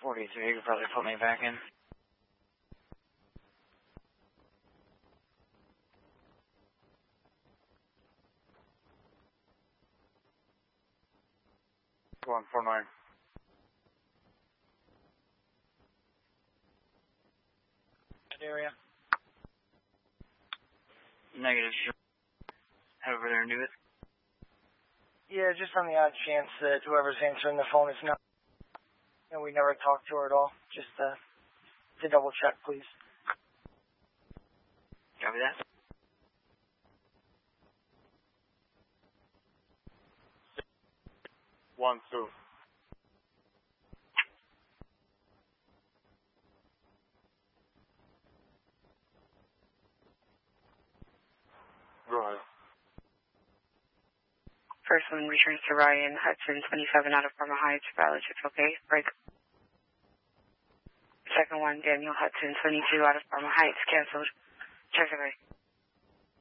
43, you could probably put me back in. Go on, 49. Area. Negative, sure. Head over there and do it. Yeah, just on the odd chance that whoever's answering the phone is not, and we never talked to her at all. Just to double check, please. Copy that. One, two. Go ahead. First one returns to Ryan Hudson, 27 out of Parma Heights, valid, it's okay, break. Second one, Daniel Hudson, 22 out of Parma Heights, canceled, check away.